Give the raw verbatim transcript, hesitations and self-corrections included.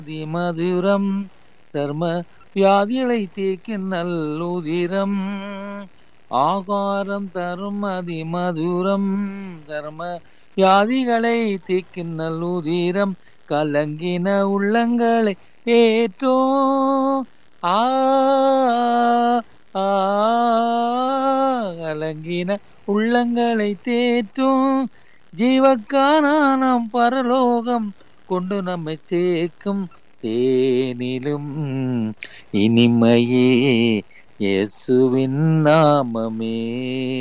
மதுரம் சர்ம வியாதிகளை தீர்க்கும் நல்லுதிரம் ஆகாரம் தரும் அதிமதுரம் சர்ம வியாதிகளை தீர்க்கும் நல்லுதிரம் கலங்கின உள்ளங்களை ஏற்றோ ஆ ஆ, கலங்கின உள்ளங்களை தேற்றும் ஜீவக்கானாம் பரலோகம் கொண்டு நம்மை சேர்க்கும் தேனிலும் இனிமையே இயேசுவின் நாமமே.